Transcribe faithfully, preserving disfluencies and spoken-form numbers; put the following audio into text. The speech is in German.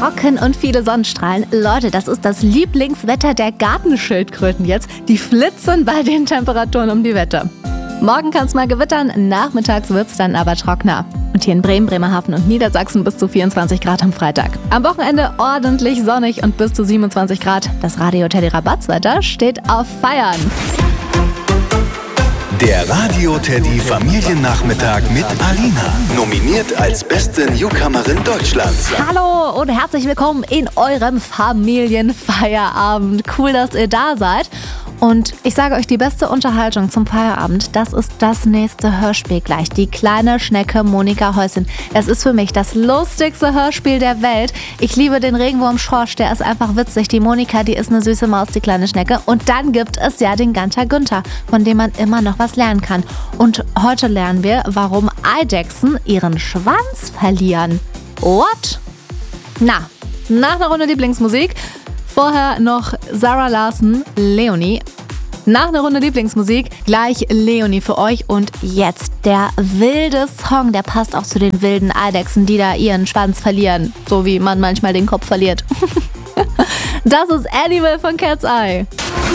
trocken und viele Sonnenstrahlen. Leute, das ist das Lieblingswetter der Gartenschildkröten jetzt. Die flitzen bei den Temperaturen um die Wette. Morgen kann es mal gewittern, nachmittags wird es dann aber trockener. Und hier in Bremen, Bremerhaven und Niedersachsen bis zu vierundzwanzig Grad am Freitag. Am Wochenende ordentlich sonnig und bis zu siebenundzwanzig Grad. Das Radio Teddy Rabatzwetter steht auf Feiern. Der Radio Teddy Familiennachmittag mit Alina. Nominiert als beste Newcomerin Deutschlands. Hallo und herzlich willkommen in eurem Familienfeierabend. Cool, dass ihr da seid. Und ich sage euch, die beste Unterhaltung zum Feierabend, das ist das nächste Hörspiel gleich. Die kleine Schnecke Monika Häuschen. Es ist für mich das lustigste Hörspiel der Welt. Ich liebe den Regenwurm Schorsch, der ist einfach witzig. Die Monika, die ist eine süße Maus, die kleine Schnecke. Und dann gibt es ja den Ganter Günther, von dem man immer noch was lernen kann. Und heute lernen wir, warum Eidechsen ihren Schwanz verlieren. What? Na, nach einer Runde Lieblingsmusik. Vorher noch Zara Larsson, Leonie. Nach einer Runde Lieblingsmusik gleich Leonie für euch. Und jetzt der wilde Song, der passt auch zu den wilden Eidechsen, die da ihren Schwanz verlieren. So wie man manchmal den Kopf verliert. Das ist Animal von Cat's Eye.